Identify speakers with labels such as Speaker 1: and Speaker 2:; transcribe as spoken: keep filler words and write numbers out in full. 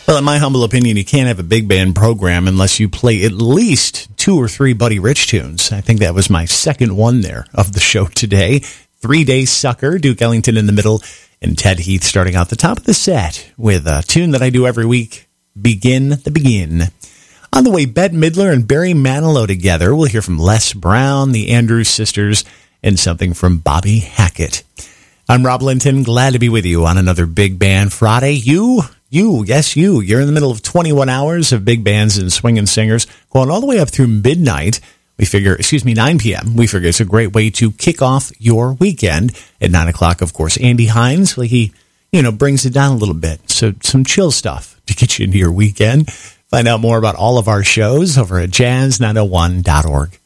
Speaker 1: Well, in my humble opinion, you can't have a big band program unless you play at least two or three Buddy Rich tunes. I think that was my second one there of the show today. Three Day Sucker, Duke Ellington in the middle, and Ted Heath starting out the top of the set with a tune that I do every week, Begin the Begin. On the way, Bette Midler and Barry Manilow together. We'll hear from Les Brown, the Andrews Sisters, and something from Bobby Hackett. I'm Rob Linton, glad to be with you on another Big Band Friday. You, you, yes, you, you're in the middle of twenty-one hours of big bands and swinging singers, going all the way up through midnight. We figure, excuse me, nine p.m. We figure it's a great way to kick off your weekend. At nine o'clock, of course, Andy Hines, well, he, you know, brings it down a little bit. So some chill stuff to get you into your weekend. Find out more about all of our shows over at jazz nine oh one dot org.